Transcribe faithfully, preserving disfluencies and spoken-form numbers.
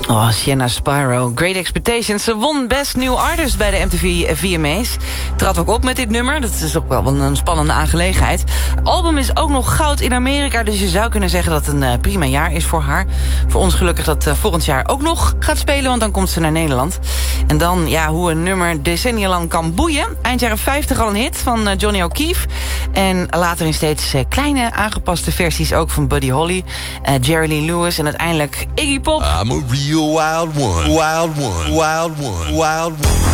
Oh, Sienna Spyro, Great Expectations. Ze won Best New Artist bij de M T V V M A's. Trad ook op met dit nummer. Dat is ook wel een spannende aangelegenheid. Het album is ook nog goud in Amerika, dus je zou kunnen zeggen dat het een uh, prima jaar is voor haar. Voor ons gelukkig dat uh, volgend jaar ook nog gaat spelen, want dan komt ze naar Nederland. En dan, ja, hoe een nummer decennia lang kan boeien. Eind jaren vijftig al een hit van uh, Johnny O'Keefe. En later in steeds uh, kleine aangepaste versies ook van Buddy Holly, uh, Jerry Lee Lewis en uiteindelijk Iggy Pop. I'm a real wild one, wild one, wild one, wild one.